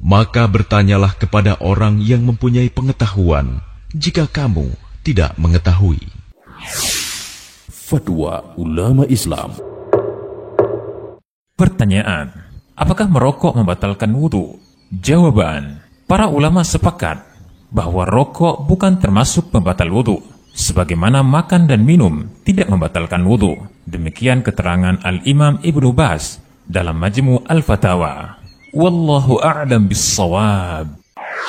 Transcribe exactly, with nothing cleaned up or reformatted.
Maka bertanyalah kepada orang yang mempunyai pengetahuan, jika kamu tidak mengetahui. Fatwa ulama Islam. Pertanyaan: apakah merokok membatalkan wudu? Jawaban: para ulama sepakat bahwa rokok bukan termasuk pembatal wudu, sebagaimana makan dan minum tidak membatalkan wudu. Demikian keterangan Al-Imam Ibnu Baz dalam Majmu' Al-Fatawa. Wallahu a'lam bis-shawab.